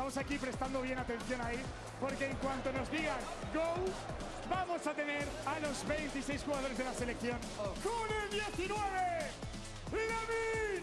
estamos aquí prestando bien atención ahí, porque en cuanto nos digan go, vamos a tener a los 26 jugadores de la selección. Con el 19,